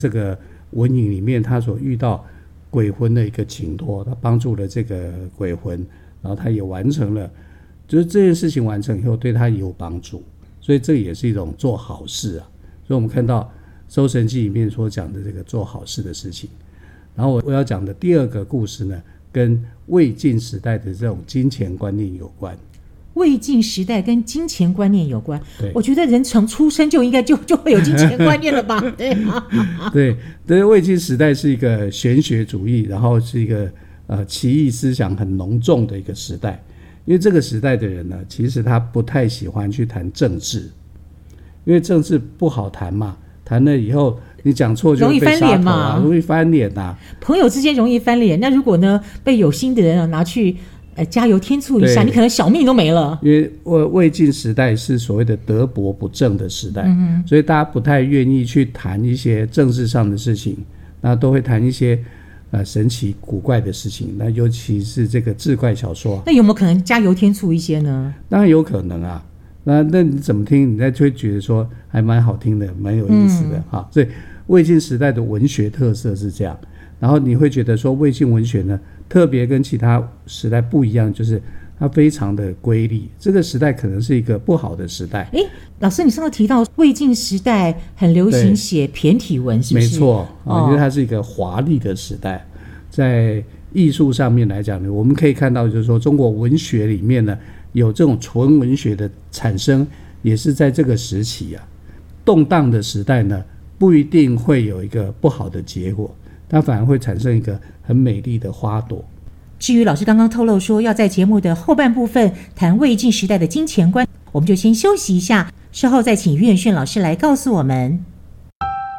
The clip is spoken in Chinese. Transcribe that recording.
这个文影里面他所遇到鬼魂的一个请托，他帮助了这个鬼魂，然后他也完成了，就是这件事情完成以后对他也有帮助，所以这也是一种做好事啊。所以我们看到《搜神记》里面所讲的这个做好事的事情。然后我要讲的第二个故事呢，跟魏晋时代的这种金钱观念有关。 魏晋时代跟金钱观念有关， 我觉得人从出生就应该就会有金钱观念了吧？对啊， 对，魏晋时代是一个玄学主义，然后是一个奇异思想很浓重的一个时代。因为这个时代的人呢，其实他不太喜欢去谈政治，因为政治不好谈嘛，谈了以后你讲错就会被杀头啊，容易翻脸啊， 朋友之间容易翻脸。那如果呢被有心的人拿去加油添醋一下，你可能小命都没了。 因为魏晋时代是所谓的德薄不正的时代，所以大家不太愿意去谈一些政治上的事情，那都会谈一些神奇古怪的事情，那尤其是这个志怪小说。 那有没有可能加油添醋一些呢？ 当然有可能啊。那你怎么听，你再会觉得说还蛮好听的，蛮有意思的哈。所以魏晋时代的文学特色是这样，然后你会觉得说魏晋文学呢特别跟其他时代不一样，就是它非常的瑰丽。这个时代可能是一个不好的时代。 老师，你上次提到魏晋时代很流行写骈体文，是不是？ 没错，因为它是一个华丽的时代。在艺术上面来讲呢，我们可以看到就是说中国文学里面呢有这种纯文学的产生，也是在这个时期啊。动荡的时代呢不一定会有一个不好的结果，它反而会产生一个很美丽的花朵。 至于老师刚刚透露说要在节目的后半部分谈魏晋时代的金钱观，我们就先休息一下，稍后再请于远炫老师来告诉我们。